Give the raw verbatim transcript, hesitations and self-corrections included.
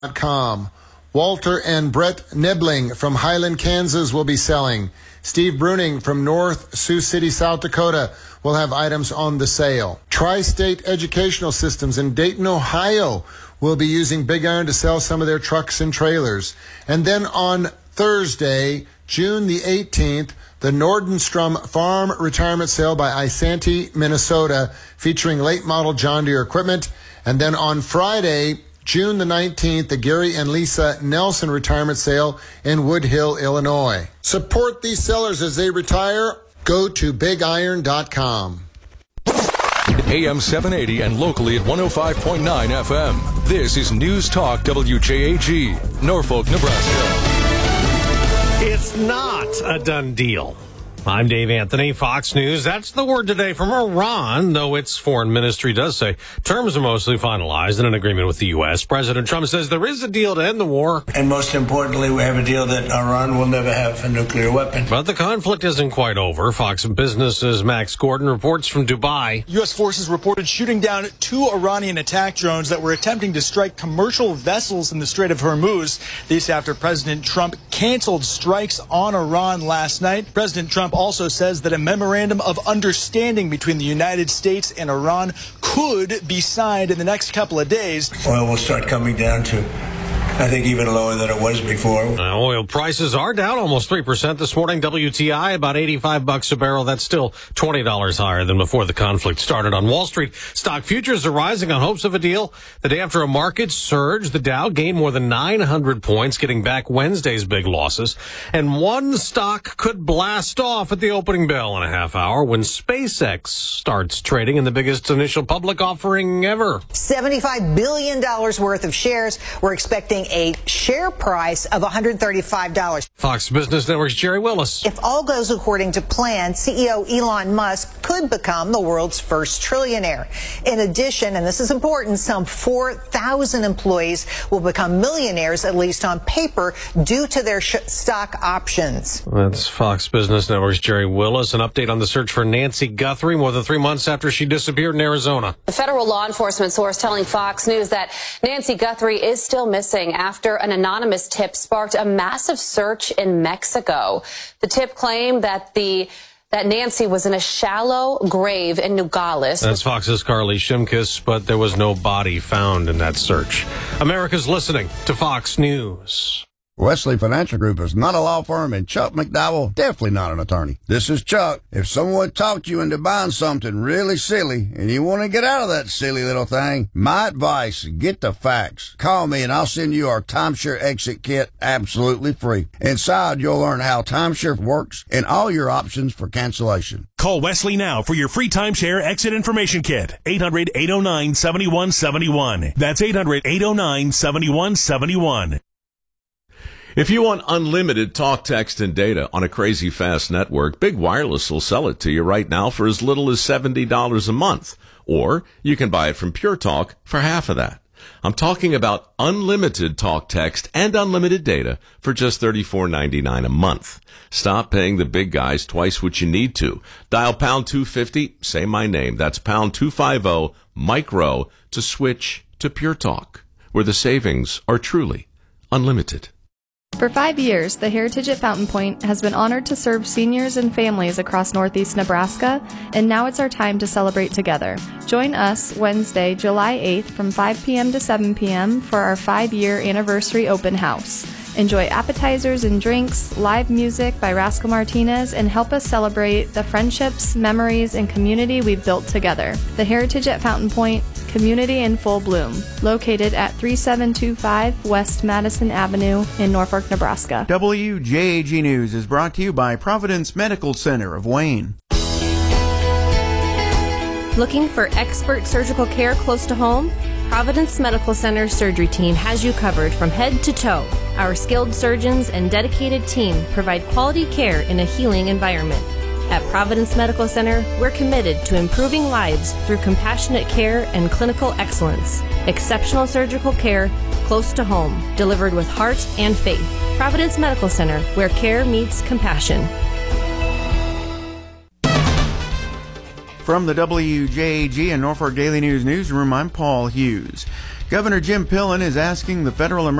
dot com. Walter and Brett Nibling from Highland, Kansas will be selling. Steve Bruning from North Sioux City, South Dakota will have items on the sale. Tri-State Educational Systems in Dayton, Ohio will be using Big Iron to sell some of their trucks and trailers. And then on Thursday, June the eighteenth, the Nordenstrom Farm Retirement Sale by Isanti, Minnesota, featuring late model John Deere equipment. And then on Friday, June the nineteenth, the Gary and Lisa Nelson Retirement Sale in Wood Hill, Illinois. Support these sellers as they retire. Go to big iron dot com. A M seven eighty and locally at one oh five point nine F M. This is News Talk W J A G, Norfolk, Nebraska. It's not a done deal. I'm Dave Anthony, Fox News. That's the word today from Iran, though its foreign ministry does say terms are mostly finalized in an agreement with the U S. President Trump says there is a deal to end the war. And most importantly, we have a deal that Iran will never have a nuclear weapon. But the conflict isn't quite over. Fox Business's Max Gordon reports from Dubai. U S forces reported shooting down two Iranian attack drones that were attempting to strike commercial vessels in the Strait of Hormuz. This after President Trump canceled strikes on Iran last night. President Trump also says that a memorandum of understanding between the United States and Iran could be signed in the next couple of days. Oil will start coming down to, I think, even lower than it was before. Uh, oil prices are down almost three percent this morning. W T I about eighty-five bucks a barrel. That's still twenty dollars higher than before the conflict started. On Wall Street, stock futures are rising on hopes of a deal. The day after a market surge, the Dow gained more than nine hundred points, getting back Wednesday's big losses. And one stock could blast off at the opening bell in a half hour when SpaceX starts trading in the biggest initial public offering ever. seventy-five billion dollars worth of shares. We're expecting a share price of one hundred thirty-five dollars. Fox Business Network's Jerry Willis. If all goes according to plan, C E O Elon Musk could become the world's first trillionaire. In addition, and this is important, some four thousand employees will become millionaires, at least on paper, due to their sh- stock options. That's Fox Business Network's Jerry Willis. An update on the search for Nancy Guthrie more than three months after she disappeared in Arizona. A federal law enforcement source telling Fox News that Nancy Guthrie is still missing after an anonymous tip sparked a massive search in Mexico. The tip claimed that the that Nancy was in a shallow grave in Nogales. That's Fox's Carly Shimkus, but there was no body found in that search. America's listening to Fox News. Wesley Financial Group is not a law firm, and Chuck McDowell definitely not an attorney. This is Chuck. If someone talked you into buying something really silly and you want to get out of that silly little thing, my advice, get the facts. Call me and I'll send you our timeshare exit kit absolutely free. Inside, you'll learn how timeshare works and all your options for cancellation. Call Wesley now for your free timeshare exit information kit. eight hundred, eight oh nine, seven one seven one. That's eight hundred, eight oh nine, seven one seven one. If you want unlimited talk, text, and data on a crazy fast network, Big Wireless will sell it to you right now for as little as seventy dollars a month. Or you can buy it from Pure Talk for half of that. I'm talking about unlimited talk, text, and unlimited data for just thirty-four ninety-nine a month. Stop paying the big guys twice what you need to. Dial pound two fifty, say my name. That's pound two fifty, micro, to switch to Pure Talk, where the savings are truly unlimited. For five years, the Heritage at Fountain Point has been honored to serve seniors and families across northeast Nebraska, and now it's our time to celebrate together. Join us Wednesday, July eighth from five p.m. to seven p.m. for our five-year anniversary open house. Enjoy appetizers and drinks, live music by Rascal Martinez, and help us celebrate the friendships, memories, and community we've built together. The Heritage at Fountain Point, community in full bloom, located at thirty-seven twenty-five West Madison Avenue in Norfolk, Nebraska. W J A G News is brought to you by Providence Medical Center of Wayne. Looking for expert surgical care close to home? Providence Medical Center surgery team has you covered from head to toe. Our skilled surgeons and dedicated team provide quality care in a healing environment. At Providence Medical Center, we're committed to improving lives through compassionate care and clinical excellence. Exceptional surgical care close to home, delivered with heart and faith. Providence Medical Center, where care meets compassion. From the W J A G and Norfolk Daily News newsroom, I'm Paul Hughes. Governor Jim Pillen is asking the Federal